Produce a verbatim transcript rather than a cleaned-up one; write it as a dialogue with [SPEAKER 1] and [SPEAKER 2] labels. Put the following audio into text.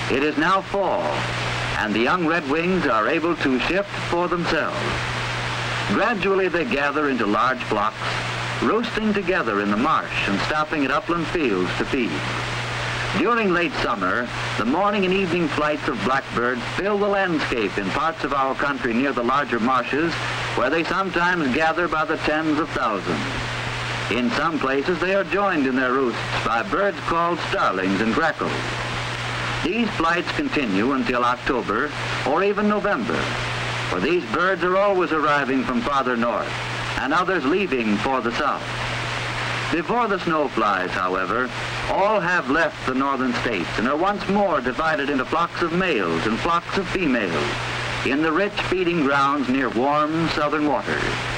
[SPEAKER 1] It is now fall, and the young redwings are able to shift for themselves. Gradually they gather into large flocks, roosting together in the marsh and stopping at upland fields to feed. During late summer, the morning and evening flights of blackbirds fill the landscape in parts of our country near the larger marshes, where they sometimes gather by the tens of thousands. In some places they are joined in their roosts by birds called starlings and grackles. These flights continue until October or even November, for these birds are always arriving from farther north and others leaving for the south. Before the snow flies, however, all have left the northern states and are once more divided into flocks of males and flocks of females in the rich feeding grounds near warm southern waters.